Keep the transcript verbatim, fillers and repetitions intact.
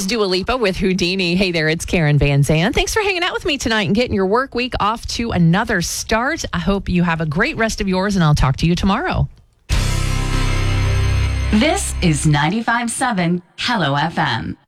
Dua Lipa with Houdini. Hey there, it's Karen Van Zandt. Thanks for hanging out with me tonight and getting your work week off to another start. I hope you have a great rest of yours, and I'll talk to you tomorrow. This is ninety-five point seven Hello F M.